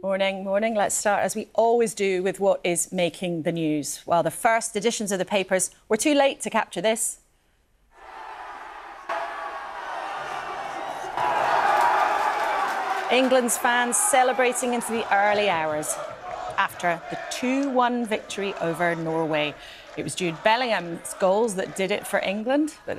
Morning, morning. Let's start, as we always do, with what is making the news. While the first editions of the papers were too late to capture this. England's fans celebrating into the early hours after the 2-1 victory over Norway. It was Jude Bellingham's goals that did it for England, but